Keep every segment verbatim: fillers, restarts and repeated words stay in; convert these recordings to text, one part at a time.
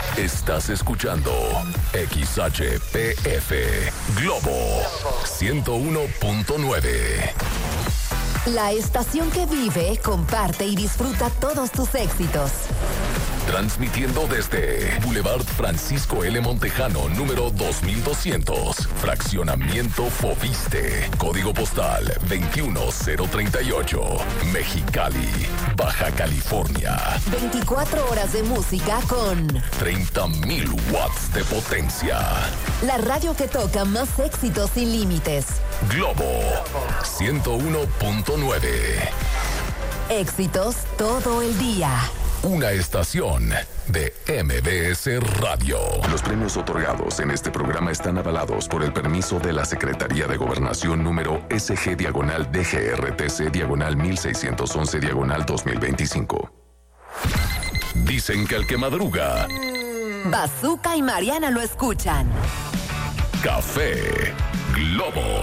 Estás escuchando X H P F Globo ciento uno punto nueve. La estación que vive, comparte y disfruta todos tus éxitos. Transmitiendo desde Boulevard Francisco L. Montejano, número dos mil doscientos, Fraccionamiento Fobiste, Código Postal veintiuno cero treinta y ocho, Mexicali, Baja California. veinticuatro horas de música con treinta mil watts de potencia. La radio que toca más éxitos sin límites. Globo ciento uno punto nueve. Éxitos todo el día. Una estación de M B S Radio. Los premios otorgados en este programa están avalados por el permiso de la Secretaría de Gobernación número S G diagonal D G R T C diagonal mil seiscientos once diagonal dos mil veinticinco. Dicen que el que madruga... Bazooka y Mariana lo escuchan. Café Globo.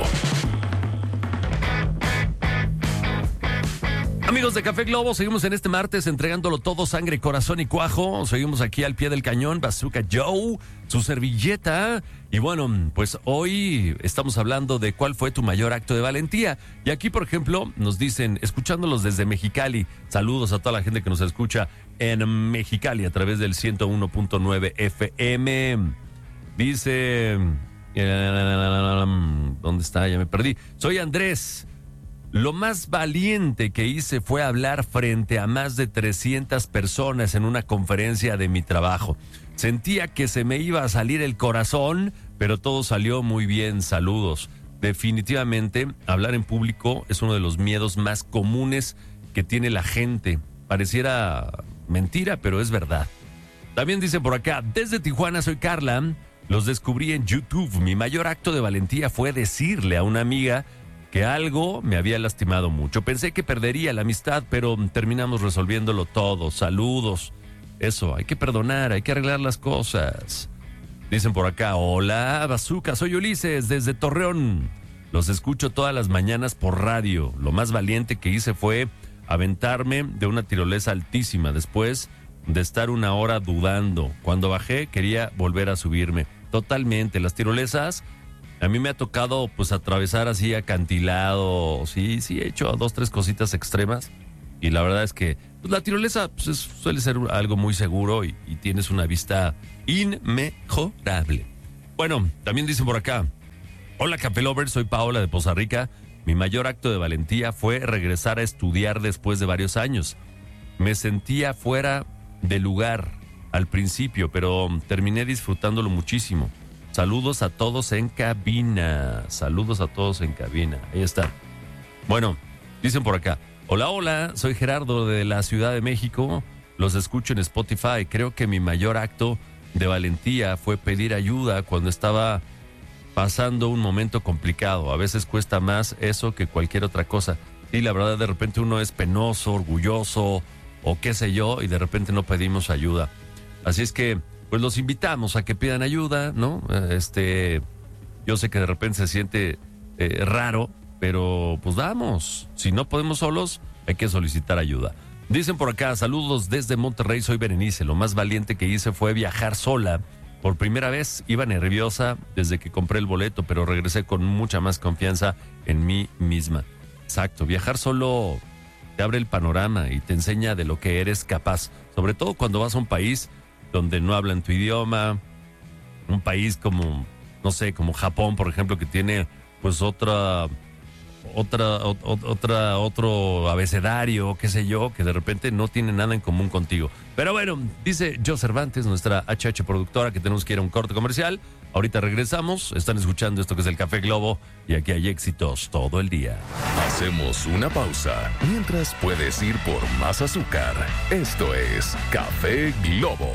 Amigos de Café Globo, seguimos en este martes entregándolo todo, sangre, corazón y cuajo. Seguimos aquí al pie del cañón, Bazooka Joe, su servilleta. Y bueno, pues hoy estamos hablando de cuál fue tu mayor acto de valentía. Y aquí, por ejemplo, nos dicen, escuchándolos desde Mexicali, saludos a toda la gente que nos escucha en Mexicali a través del ciento uno punto nueve F M. Dice, ¿dónde está? Ya me perdí. Soy Andrés. Lo más valiente que hice fue hablar frente a más de trescientas personas en una conferencia de mi trabajo. Sentía que se me iba a salir el corazón, pero todo salió muy bien. Saludos. Definitivamente, hablar en público es uno de los miedos más comunes que tiene la gente. Pareciera mentira, pero es verdad. También dice por acá, desde Tijuana soy Carla. Los descubrí en YouTube. Mi mayor acto de valentía fue decirle a una amiga que algo me había lastimado mucho. Pensé que perdería la amistad, pero terminamos resolviéndolo todo. Saludos. Eso, hay que perdonar, hay que arreglar las cosas. Dicen por acá, hola, Bazooka, soy Ulises, desde Torreón. Los escucho todas las mañanas por radio. Lo más valiente que hice fue aventarme de una tirolesa altísima después de estar una hora dudando. Cuando bajé, quería volver a subirme. Totalmente, las tirolesas... A mí me ha tocado, pues, atravesar así acantilados. Sí, sí, he hecho dos, tres cositas extremas. Y la verdad es que pues, la tirolesa pues, es, suele ser algo muy seguro y, y tienes una vista inmejorable. Bueno, también dicen por acá. Hola, Café Lover, soy Paola de Poza Rica. Mi mayor acto de valentía fue regresar a estudiar después de varios años. Me sentía fuera de lugar al principio, pero terminé disfrutándolo muchísimo. Saludos a todos en cabina. Saludos a todos en cabina. Ahí está. Bueno, dicen por acá. Hola, hola. Soy Gerardo de la Ciudad de México. Los escucho en Spotify. Creo que mi mayor acto de valentía fue pedir ayuda cuando estaba pasando un momento complicado. A veces cuesta más eso que cualquier otra cosa. Y la verdad, de repente uno es penoso, orgulloso o qué sé yo, y de repente no pedimos ayuda. Así es que pues los invitamos a que pidan ayuda, ¿no? Este, yo sé que de repente se siente eh, raro, pero pues vamos. Si no podemos solos, hay que solicitar ayuda. Dicen por acá, saludos desde Monterrey, soy Berenice. Lo más valiente que hice fue viajar sola. Por primera vez iba nerviosa desde que compré el boleto, pero regresé con mucha más confianza en mí misma. Exacto, viajar solo te abre el panorama y te enseña de lo que eres capaz. Sobre todo cuando vas a un país donde no hablan tu idioma, un país como, no sé, como Japón, por ejemplo, que tiene pues otra, otra, otra, otro abecedario, qué sé yo, que de repente no tiene nada en común contigo. Pero bueno, dice Jo Cervantes, nuestra H H productora, que tenemos que ir a un corte comercial. Ahorita regresamos, están escuchando esto que es el Café Globo y aquí hay éxitos todo el día. Hacemos una pausa, mientras puedes ir por más azúcar. Esto es Café Globo.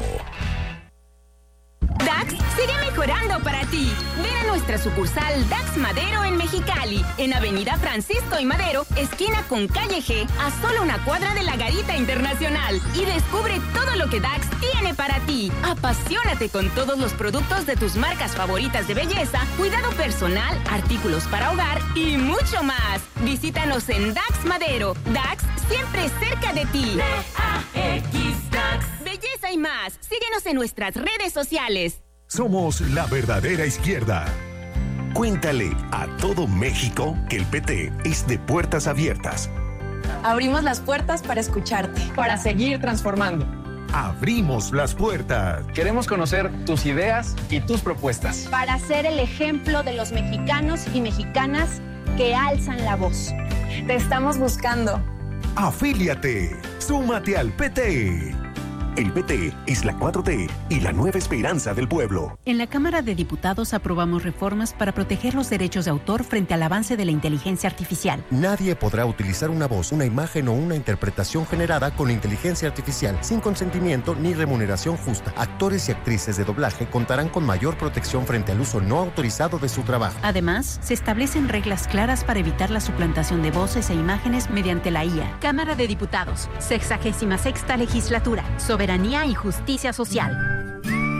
Dax sigue mejorando para ti. Ven a nuestra sucursal Dax Madero en Mexicali, en Avenida Francisco y Madero, esquina con Calle G, a solo una cuadra de la Garita Internacional. Y descubre todo lo que Dax tiene para ti. Apasionate con todos los productos de tus marcas favoritas de belleza, cuidado personal, artículos para hogar y mucho más. Visítanos en Dax Madero. Dax siempre cerca de ti. D A X Dax. Belleza hay más. Síguenos en nuestras redes sociales. Somos la verdadera izquierda. Cuéntale a todo México que el P T es de puertas abiertas. Abrimos las puertas para escucharte. Para seguir transformando. Abrimos las puertas. Queremos conocer tus ideas y tus propuestas. Para ser el ejemplo de los mexicanos y mexicanas que alzan la voz. Te estamos buscando. Afíliate. Súmate al P T. El P T es la cuatro T y la nueva esperanza del pueblo. En la Cámara de Diputados aprobamos reformas para proteger los derechos de autor frente al avance de la inteligencia artificial. Nadie podrá utilizar una voz, una imagen o una interpretación generada con inteligencia artificial sin consentimiento ni remuneración justa. Actores y actrices de doblaje contarán con mayor protección frente al uso no autorizado de su trabajo. Además, se establecen reglas claras para evitar la suplantación de voces e imágenes mediante la I A. Cámara de Diputados, sexagésima sexta legislatura. Soberanía y justicia social.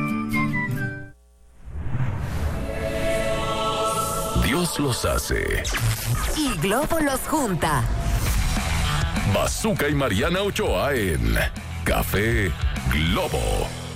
Dios los hace. Y Globo los junta. Bazooka y Mariana Ochoa en Café Globo.